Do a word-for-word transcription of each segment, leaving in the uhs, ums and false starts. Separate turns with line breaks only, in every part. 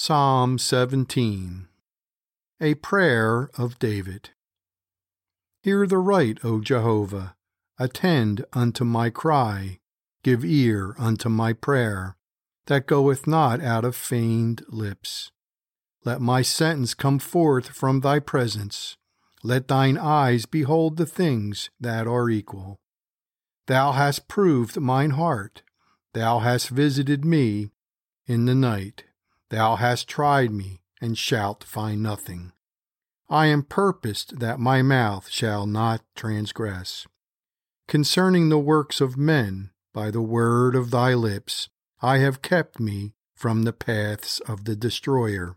Psalm seventeen. A Prayer of David. Hear the right, O Jehovah. Attend unto my cry. Give ear unto my prayer, that goeth not out of feigned lips. Let my sentence come forth from thy presence. Let thine eyes behold the things that are equal. Thou hast proved mine heart. Thou hast visited me in the night. Thou hast tried me, and shalt find nothing. I am purposed that my mouth shall not transgress. Concerning the works of men, by the word of thy lips, I have kept me from the paths of the destroyer.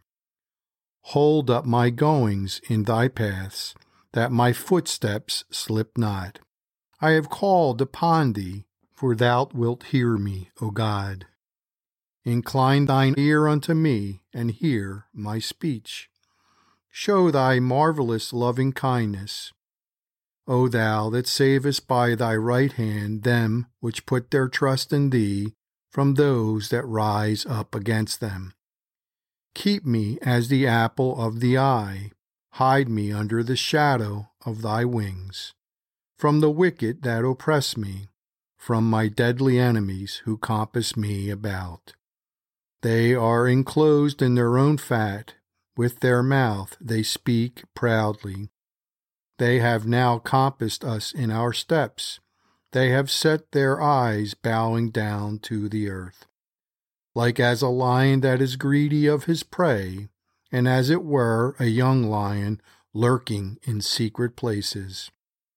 Hold up my goings in thy paths, that my footsteps slip not. I have called upon thee, for thou wilt hear me, O God. Incline thine ear unto me, and hear my speech. Show thy marvelous loving kindness. O thou that savest by thy right hand them which put their trust in thee from those that rise up against them. Keep me as the apple of the eye. Hide me under the shadow of thy wings. From the wicked that oppress me, from my deadly enemies who compass me about. They are enclosed in their own fat, with their mouth they speak proudly. They have now compassed us in our steps. They have set their eyes bowing down to the earth. Like as a lion that is greedy of his prey, and as it were a young lion lurking in secret places.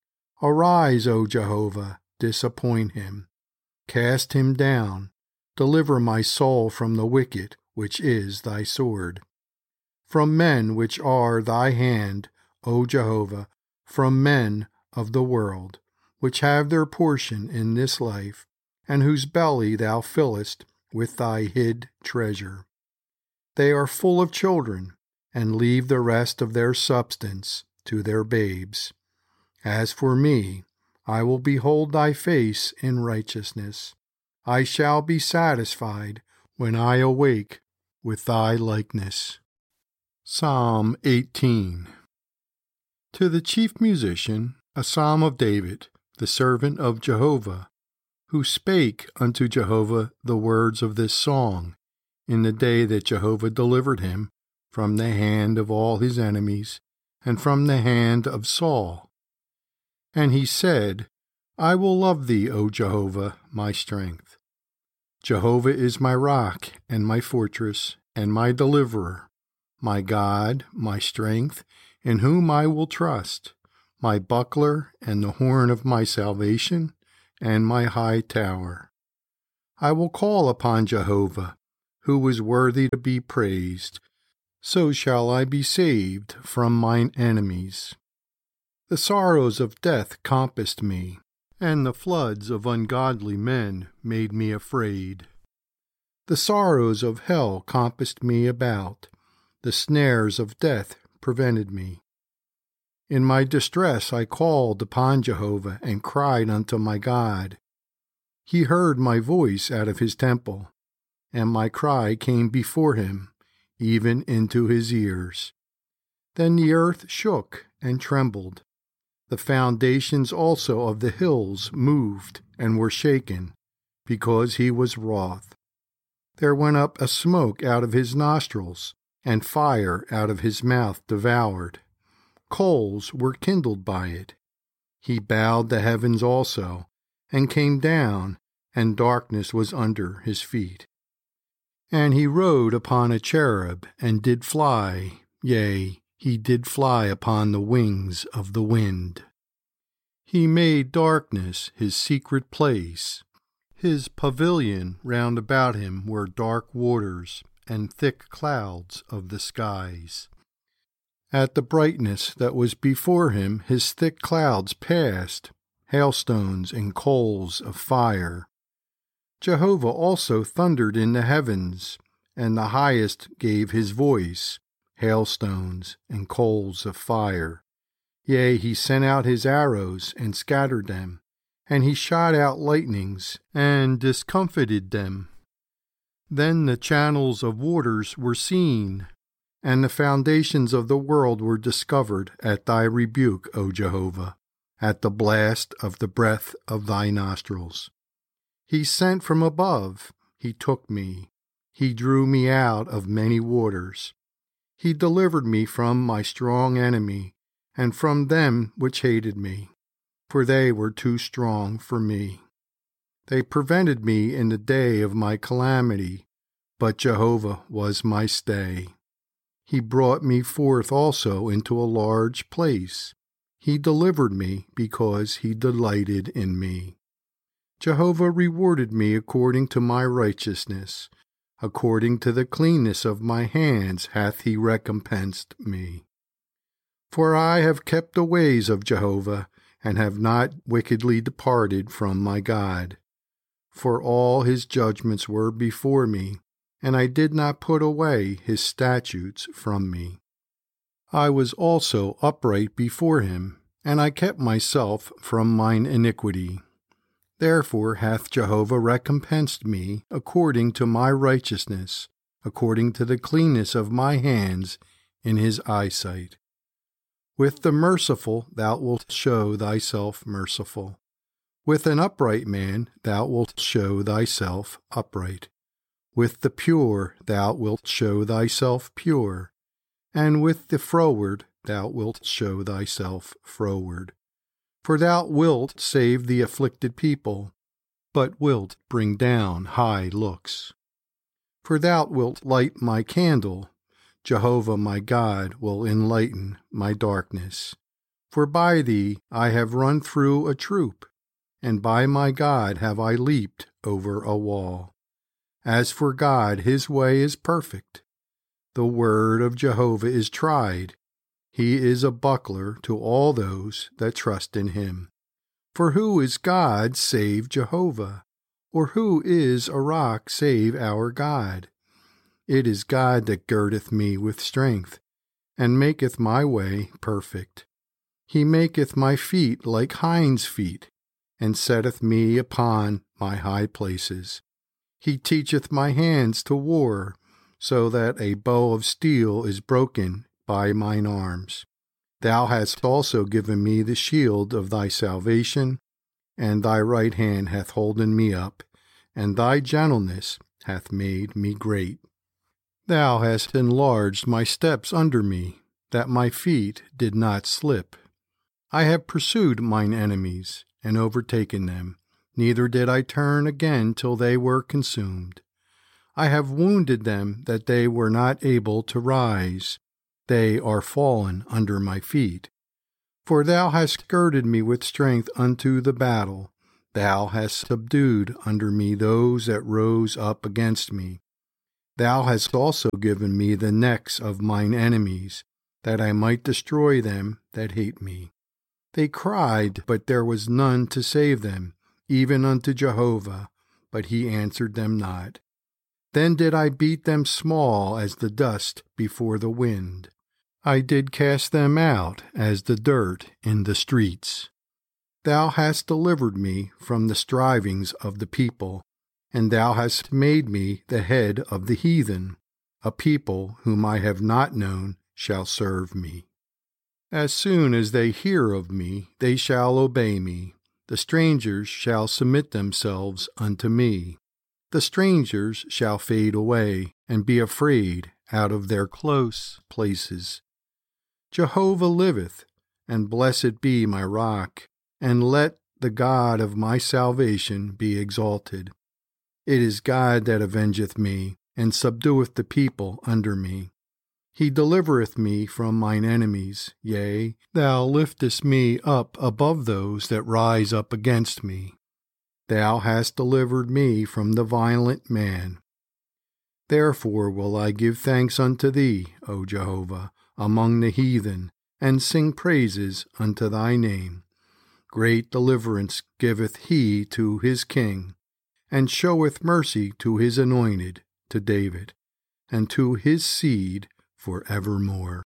Arise, O Jehovah, disappoint him. Cast him down. Deliver my soul from the wicked, which is thy sword. From men which are thy hand, O Jehovah, from men of the world, which have their portion in this life, and whose belly thou fillest with thy hid treasure. They are full of children, and leave the rest of their substance to their babes. As for me, I will behold thy face in righteousness. I shall be satisfied when I awake with thy likeness. Psalm eighteen. To the chief musician, a psalm of David, the servant of Jehovah, who spake unto Jehovah the words of this song, in the day that Jehovah delivered him from the hand of all his enemies, and from the hand of Saul. And he said, I will love thee, O Jehovah, my strength. Jehovah is my rock, and my fortress, and my deliverer, my God, my strength, in whom I will trust, my buckler, and the horn of my salvation, and my high tower. I will call upon Jehovah, who is worthy to be praised. So shall I be saved from mine enemies. The sorrows of death compassed me, and the floods of ungodly men made me afraid. The sorrows of hell compassed me about. The snares of death prevented me. In my distress I called upon Jehovah and cried unto my God. He heard my voice out of his temple, and my cry came before him, even into his ears. Then the earth shook and trembled. The foundations also of the hills moved and were shaken, because he was wroth. There went up a smoke out of his nostrils, and fire out of his mouth devoured. Coals were kindled by it. He bowed the heavens also, and came down, and darkness was under his feet. And he rode upon a cherub, and did fly, yea, he did fly upon the wings of the wind. He made darkness his secret place. His pavilion round about him were dark waters, and thick clouds of the skies. At the brightness that was before him his thick clouds passed, hailstones and coals of fire. Jehovah also thundered in the heavens, and the highest gave his voice, hailstones and coals of fire. Yea, he sent out his arrows and scattered them, and he shot out lightnings and discomfited them. Then the channels of waters were seen, and the foundations of the world were discovered at thy rebuke, O Jehovah, at the blast of the breath of thy nostrils. He sent from above, he took me, he drew me out of many waters. He delivered me from my strong enemy, and from them which hated me, for they were too strong for me. They prevented me in the day of my calamity, but Jehovah was my stay. He brought me forth also into a large place. He delivered me because he delighted in me. Jehovah rewarded me according to my righteousness. According to the cleanness of my hands hath he recompensed me. For I have kept the ways of Jehovah, and have not wickedly departed from my God. For all his judgments were before me, and I did not put away his statutes from me. I was also upright before him, and I kept myself from mine iniquity. Therefore hath Jehovah recompensed me according to my righteousness, according to the cleanness of my hands in his eyesight. With the merciful thou wilt show thyself merciful. With an upright man thou wilt show thyself upright. With the pure thou wilt show thyself pure, and with the froward thou wilt show thyself froward. For thou wilt save the afflicted people, but wilt bring down high looks. For thou wilt light my candle, Jehovah my God will enlighten my darkness. For by thee I have run through a troop, and by my God have I leaped over a wall. As for God, his way is perfect. The word of Jehovah is tried. He is a buckler to all those that trust in him. For who is God save Jehovah? Or who is a rock save our God? It is God that girdeth me with strength, and maketh my way perfect. He maketh my feet like hinds' feet, and setteth me upon my high places. He teacheth my hands to war, so that a bow of steel is broken by mine arms. Thou hast also given me the shield of thy salvation, and thy right hand hath holden me up, and thy gentleness hath made me great. Thou hast enlarged my steps under me, that my feet did not slip. I have pursued mine enemies, and overtaken them, neither did I turn again till they were consumed. I have wounded them that they were not able to rise. They are fallen under my feet. For thou hast girded me with strength unto the battle. Thou hast subdued under me those that rose up against me. Thou hast also given me the necks of mine enemies, that I might destroy them that hate me. They cried, but there was none to save them, even unto Jehovah, but he answered them not. Then did I beat them small as the dust before the wind. I did cast them out as the dirt in the streets. Thou hast delivered me from the strivings of the people, and thou hast made me the head of the heathen. A people whom I have not known shall serve me. As soon as they hear of me, they shall obey me. The strangers shall submit themselves unto me. The strangers shall fade away, and be afraid out of their close places. Jehovah liveth, and blessed be my rock, and let the God of my salvation be exalted. It is God that avengeth me, and subdueth the people under me. He delivereth me from mine enemies, yea, thou liftest me up above those that rise up against me. Thou hast delivered me from the violent man. Therefore will I give thanks unto thee, O Jehovah, among the heathen, and sing praises unto thy name. Great deliverance giveth he to his king, and showeth mercy to his anointed, to David, and to his seed for evermore.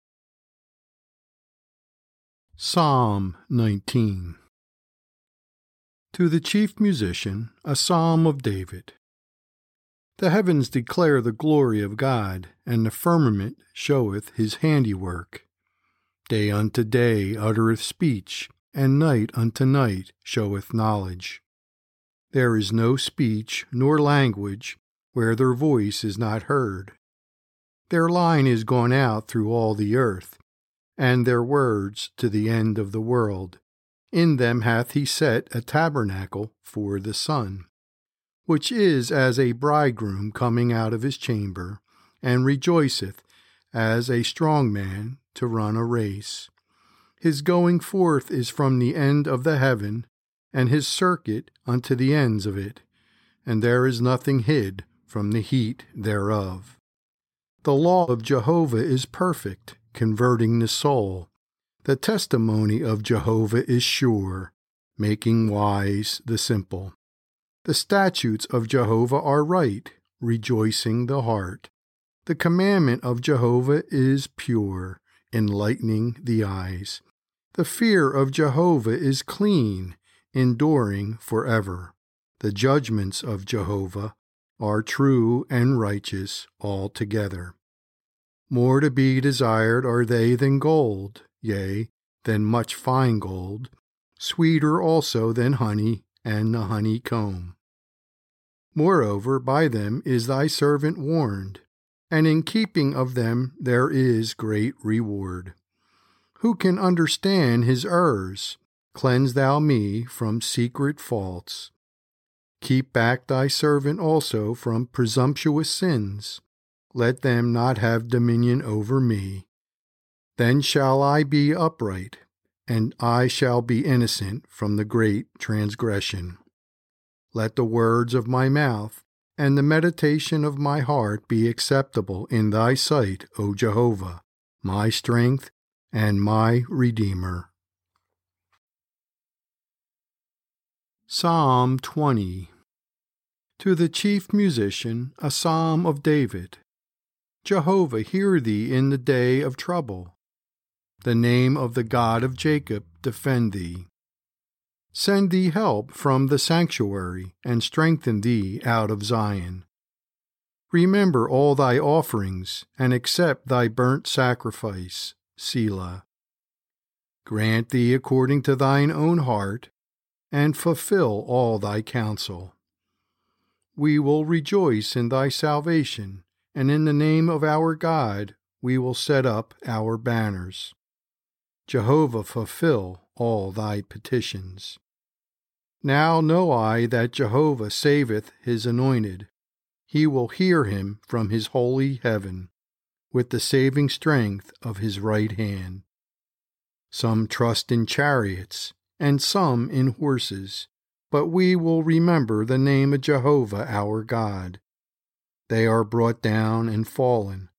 Psalm nineteen. To the chief musician, a psalm of David. The heavens declare the glory of God, and the firmament showeth his handiwork. Day unto day uttereth speech, and night unto night showeth knowledge. There is no speech nor language where their voice is not heard. Their line is gone out through all the earth, and their words to the end of the world. In them hath he set a tabernacle for the sun, which is as a bridegroom coming out of his chamber, and rejoiceth as a strong man to run a race. His going forth is from the end of the heaven, and his circuit unto the ends of it, and there is nothing hid from the heat thereof. The law of Jehovah is perfect, converting the soul. The testimony of Jehovah is sure, making wise the simple. The statutes of Jehovah are right, rejoicing the heart. The commandment of Jehovah is pure, enlightening the eyes. The fear of Jehovah is clean, enduring forever. The judgments of Jehovah are true and righteous altogether. More to be desired are they than gold, yea, than much fine gold, sweeter also than honey and the honeycomb. Moreover, by them is thy servant warned, and in keeping of them there is great reward. Who can understand his errors? Cleanse thou me from secret faults. Keep back thy servant also from presumptuous sins. Let them not have dominion over me. Then shall I be upright, and I shall be innocent from the great transgression. Let the words of my mouth and the meditation of my heart be acceptable in thy sight, O Jehovah, my strength and my Redeemer. Psalm twenty. To the chief musician, a psalm of David. Jehovah, hear thee in the day of trouble. The name of the God of Jacob defend thee. Send thee help from the sanctuary, and strengthen thee out of Zion. Remember all thy offerings, and accept thy burnt sacrifice, Selah. Grant thee according to thine own heart, and fulfill all thy counsel. We will rejoice in thy salvation, and in the name of our God we will set up our banners. Jehovah, fulfill all thy petitions. Now know I that Jehovah saveth his anointed. He will hear him from his holy heaven, with the saving strength of his right hand. Some trust in chariots, and some in horses, but we will remember the name of Jehovah our God. They are brought down and fallen,